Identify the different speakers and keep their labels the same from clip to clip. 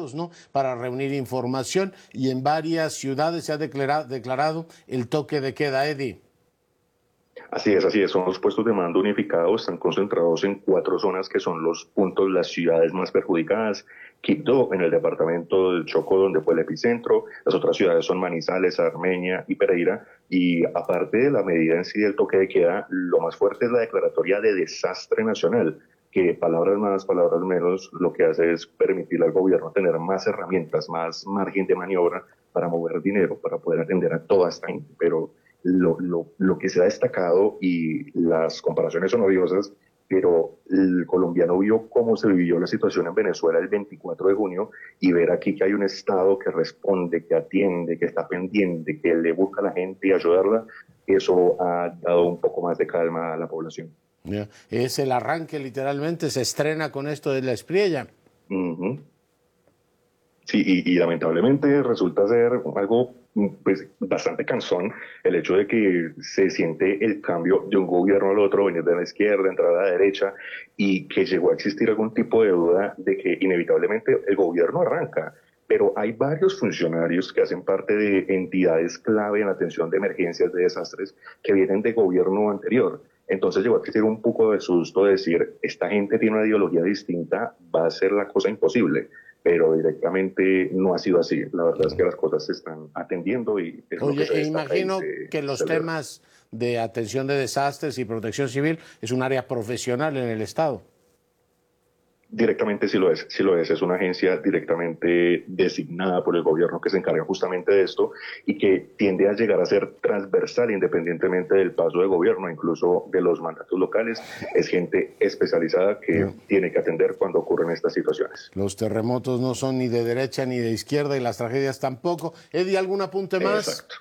Speaker 1: estados, ¿no? Para reunir información, y en varias ciudades se ha declarado el toque de queda, Eddie.
Speaker 2: Así es, son los puestos de mando unificados, están concentrados en 4 zonas que son los puntos, las ciudades más perjudicadas. Quibdó, en el departamento del Chocó, donde fue el epicentro. Las otras ciudades son Manizales, Armenia y Pereira. Y aparte de la medida en sí del toque de queda, lo más fuerte es la declaratoria de desastre nacional, que palabras más, palabras menos, lo que hace es permitir al gobierno tener más herramientas, más margen de maniobra para mover dinero, para poder atender a toda esta gente. Pero lo que se ha destacado, y las comparaciones son odiosas, pero el colombiano vio cómo se vivió la situación en Venezuela el 24 de junio y ver aquí que hay un Estado que responde, que atiende, que está pendiente, que le busca a la gente y ayudarla, eso ha dado un poco más de calma a la población.
Speaker 1: Es el arranque, literalmente, se estrena con esto de la Espriella.
Speaker 2: Sí, y lamentablemente resulta ser algo pues bastante cansón el hecho de que se siente el cambio de un gobierno al otro, venir de la izquierda, entrar a la derecha, y que llegó a existir algún tipo de duda de que inevitablemente el gobierno arranca. Pero hay varios funcionarios que hacen parte de entidades clave en la atención de emergencias, de desastres, que vienen de gobierno anterior. Entonces llegó a existir un poco de susto de decir, esta gente tiene una ideología distinta, va a ser la cosa imposible, pero directamente no ha sido así. La verdad es que las cosas se están atendiendo y es lo que
Speaker 1: Oye,
Speaker 2: se destaca y
Speaker 1: imagino
Speaker 2: se
Speaker 1: que los
Speaker 2: celebra.
Speaker 1: temas de atención de desastres y protección civil es un área profesional en el Estado.
Speaker 2: Directamente sí lo es una agencia directamente designada por el gobierno que se encarga justamente de esto y que tiende a llegar a ser transversal independientemente del paso de gobierno, incluso de los mandatos locales. Es gente especializada que tiene que atender cuando ocurren estas situaciones.
Speaker 1: Los terremotos no son ni de derecha ni de izquierda y las tragedias tampoco. Eddie, ¿algún apunte más?
Speaker 2: Exacto.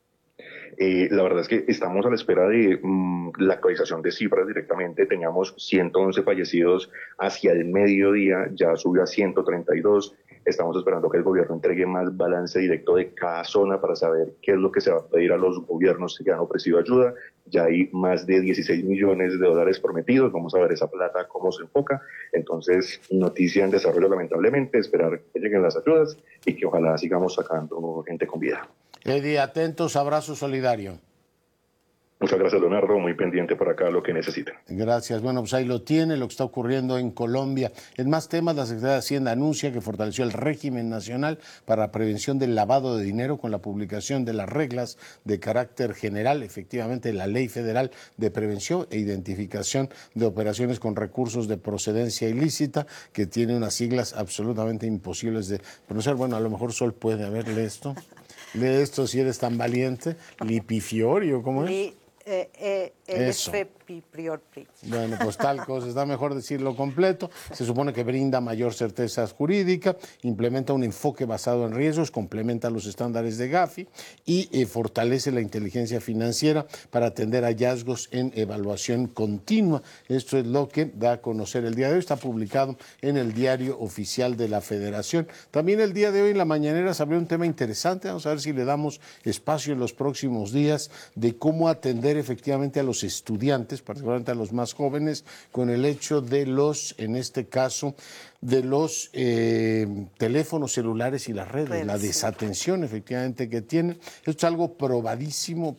Speaker 2: La verdad es que estamos a la espera de la actualización de cifras directamente. Teníamos 111 fallecidos hacia el mediodía, ya subió a 132. Estamos esperando que el gobierno entregue más balance directo de cada zona para saber qué es lo que se va a pedir a los gobiernos que han ofrecido ayuda. Ya hay más de 16 millones de dólares prometidos. Vamos a ver esa plata, cómo se enfoca. Entonces, noticia en desarrollo lamentablemente, esperar que lleguen las ayudas y que ojalá sigamos sacando gente con vida.
Speaker 1: Eddie, atentos, abrazo solidario.
Speaker 2: Muchas gracias, Leonardo. Muy pendiente por acá lo que necesiten.
Speaker 1: Gracias. Bueno, pues ahí lo tiene, lo que está ocurriendo en Colombia. En más temas, la Secretaría de Hacienda anuncia que fortaleció el régimen nacional para la prevención del lavado de dinero con la publicación de las reglas de carácter general, efectivamente la Ley Federal de Prevención e Identificación de Operaciones con Recursos de Procedencia Ilícita, que tiene unas siglas absolutamente imposibles de pronunciar. Bueno, a lo mejor Sol puede haberle esto. Lee esto si eres tan valiente. Lipifiorio, ¿cómo es? Eso. Bueno, pues tal cosa, está mejor decirlo completo. Se supone que brinda mayor certeza jurídica, implementa un enfoque basado en riesgos, complementa los estándares de Gafi y fortalece la inteligencia financiera para atender hallazgos en evaluación continua. Esto es lo que da a conocer el día de hoy. Está publicado en el Diario Oficial de la Federación. También el día de hoy en la mañanera se abrió un tema interesante. Vamos a ver si le damos espacio en los próximos días de cómo atender efectivamente a los estudiantes, particularmente a los más jóvenes, con el hecho de los, en este caso, de los teléfonos celulares y las redes, la desatención efectivamente que tienen. Esto es algo probadísimo,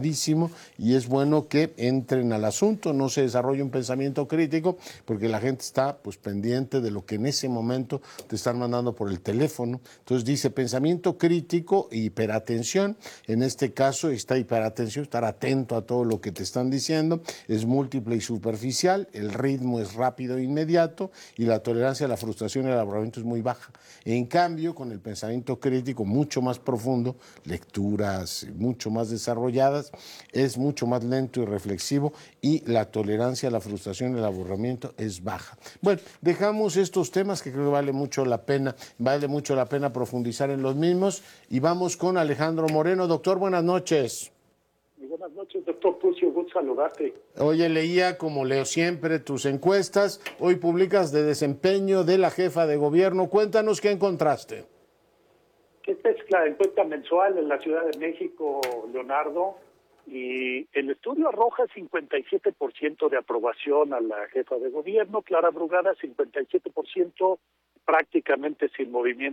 Speaker 1: y es bueno que entren al asunto, no se desarrolle un pensamiento crítico, porque la gente está pues pendiente de lo que en ese momento te están mandando por el teléfono. Entonces dice pensamiento crítico e hiperatención. En este caso está hiperatención, estar atento a todo lo que te están diciendo, es múltiple y superficial, el ritmo es rápido e inmediato y la tolerancia a la frustración y el aburrimiento es muy baja. En cambio, con el pensamiento crítico mucho más profundo, lecturas mucho más desarrolladas, es mucho más lento y reflexivo y la tolerancia a la frustración y el aburrimiento es baja. Bueno, dejamos estos temas que creo que vale mucho la pena profundizar en los mismos y vamos con Alejandro Moreno. Doctor, buenas noches.
Speaker 3: Muy buenas noches, doctor Pucio, gusto saludarte.
Speaker 1: Oye, leía, como leo siempre, tus encuestas. Hoy publicas de desempeño de la jefa de gobierno. Cuéntanos qué encontraste.
Speaker 3: Esta es la encuesta mensual en la Ciudad de México, Leonardo, y el estudio arroja 57% de aprobación a la jefa de gobierno, Clara Brugada, 57% prácticamente sin movimiento